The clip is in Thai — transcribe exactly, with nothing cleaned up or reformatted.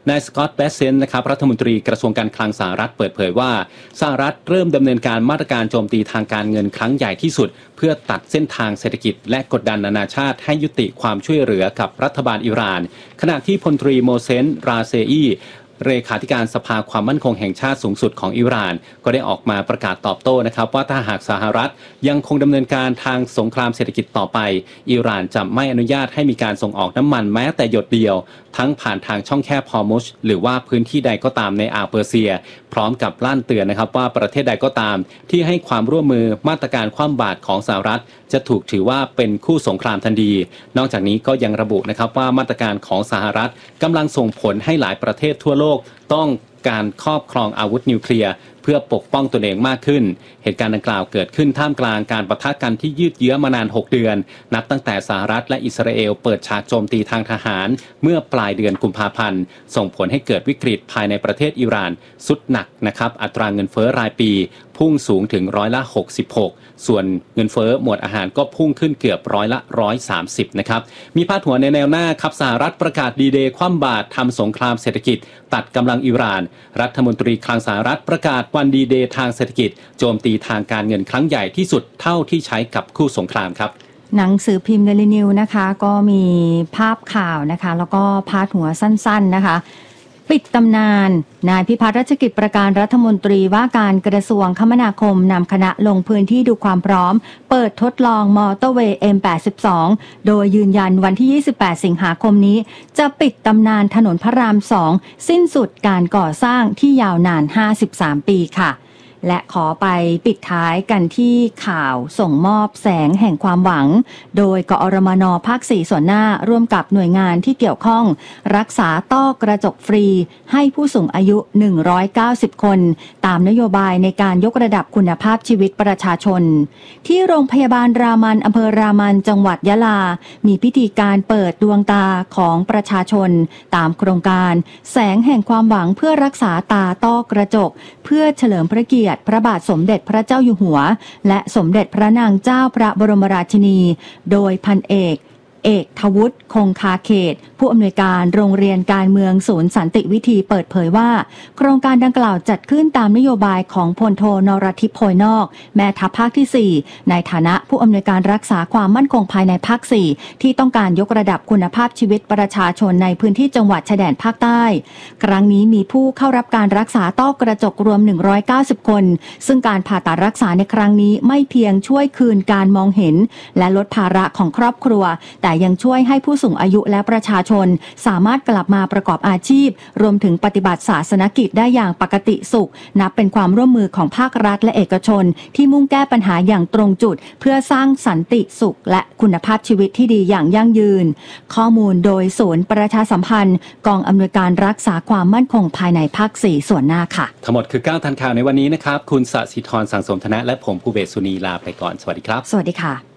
นายสกอตต์ แบสเซนต์นะครับรัฐมนตรีกระทรวงการคลังสหรัฐเปิดเผยว่าสหรัฐเริ่มดำเนินการมาตรการโจมตีทางการเงินครั้งใหญ่ที่สุดเพื่อตัดเส้นทางเศรษฐกิจและกดดันนานาชาติให้ยุติความช่วยเหลือกับรัฐบาลอิหร่านขณะที่พลตรีโมเซนราเซอีเลขาธิการสภาความมั่นคงแห่งชาติสูงสุดของอิหร่านก็ได้ออกมาประกาศตอบโต้นะครับว่าถ้าหากสหรัฐยังคงดำเนินการทางสงครามเศรษฐกิจต่อไปอิหร่านจะไม่อนุญาตให้มีการส่งออกน้ำมันแม้แต่หยดเดียวทั้งผ่านทางช่องแคบฮอร์มุซหรือว่าพื้นที่ใดก็ตามในอ่าวเปอร์เซียพร้อมกับลั่นเตือนนะครับว่าประเทศใดก็ตามที่ให้ความร่วมมือมาตรการคว่ำบาตรของสหรัฐจะถูกถือว่าเป็นคู่สงครามทันทีนอกจากนี้ก็ยังระบุนะครับว่ามาตรการของสหรัฐกำลังส่งผลให้หลายประเทศทั่วโลกต้องการครอบครองอาวุธนิวเคลียร์เพื่อปกป้องตนเองมากขึ้นเหตุการณ์ดังกล่าวเกิดขึ้นท่ามกลางการปะทะกันที่ยืดเยื้อมานานหกเดือนนับตั้งแต่สหรัฐและอิสราเอลเปิดฉากโจมตีทางทหารเมื่อปลายเดือนกุมภาพันธ์ส่งผลให้เกิดวิกฤตภายในประเทศอิหร่านสุดหนักนะครับอัตราเงินเฟ้อรายปีพุ่งสูงถึงร้อยละหกสิบหกส่วนเงินเฟ้อหมวดอาหารก็พุ่งขึ้นเกือบร้อยละหนึ่งร้อยสามสิบนะครับมีพาดหัวในแนวหน้าครับสหรัฐประกาศดีเดย์คว่ำบาตรทำสงครามเศรษฐกิจตัดกำลังอิหร่านรัฐมนตรีคลังสหรัฐประกาศวันดีเดย์ทางเศรษฐกิจโจมตีทางการเงินครั้งใหญ่ที่สุดเท่าที่ใช้กับคู่สงครามครับหนังสือพิมพ์เดลินิวนะคะก็มีภาพข่าวนะคะแล้วก็พาดหัวสั้นๆนะคะปิดตำนานนายพิพัฒน์รัชกิจประการรัฐมนตรีว่าการกระทรวงคมนาคมนำคณะลงพื้นที่ดูความพร้อมเปิดทดลองมอเตอร์เวย์ เอ็ม แปดสิบสอง โดยยืนยันวันที่ยี่สิบแปดสิงหาคมนี้จะปิดตำนานถนนพระรามสองสิ้นสุดการก่อสร้างที่ยาวนานห้าสิบสามปีค่ะและขอไปปิดท้ายกันที่ข่าวส่งมอบแสงแห่งความหวังโดยกอรมน.ภาคสี่ส่วนหน้าร่วมกับหน่วยงานที่เกี่ยวข้องรักษาต้อกระจกฟรีให้ผู้สูงอายุหนึ่งร้อยเก้าสิบคนตามนโยบายในการยกระดับคุณภาพชีวิตประชาชนที่โรงพยาบาลรามันอำเภอรามันจังหวัดยะลามีพิธีการเปิดดวงตาของประชาชนตามโครงการแสงแห่งความหวังเพื่อรักษาตาต้อกระจกเพื่อเฉลิมพระเกียรติพระบาทสมเด็จพระเจ้าอยู่หัวและสมเด็จพระนางเจ้าพระบรมราชินีโดยพันเอกเอกทวุฒิคงคาเขตผู้อำนวยการโรงเรียนการเมืองศูนย์สันติวิธีเปิดเผยว่าโครงการดังกล่าวจัดขึ้นตามนโยบายของพลโทนรทิพย์โพยนอกแม่ทัพภาคที่สี่ในฐานะผู้อำนวยการรักษาความมั่นคงภายในภาคสี่ที่ต้องการยกระดับคุณภาพชีวิตประชาชนในพื้นที่จังหวัดชายแดนภาคใต้ครั้งนี้มีผู้เข้ารับการรักษาต้อกระจกรวมหนึ่งร้อยเก้าสิบคนซึ่งการผ่าตัดรักษาในครั้งนี้ไม่เพียงช่วยคืนการมองเห็นและลดภาระของครอบครัวแต่ยังช่วยให้ผู้สูงอายุและประชาชนสามารถกลับมาประกอบอาชีพรวมถึงปฏิบัติศาสนกิจได้อย่างปกติสุขนับเป็นความร่วมมือของภาครัฐและเอกชนที่มุ่งแก้ปัญหาอย่างตรงจุดเพื่อสร้างสันติสุขและคุณภาพชีวิตที่ดีอย่างยั่งยืนข้อมูลโดยศูนย์ประชาสัมพันธ์กองอำนวยการรักษาความมั่นคงภายในภาคสี่ส่วนหน้าค่ะทั้งหมดคือเก้าทันข่าวในวันนี้นะครับคุณสศิธรสังสมธนะและผมภูเบศสุนีลาไปก่อนสวัสดีครับสวัสดีค่ะ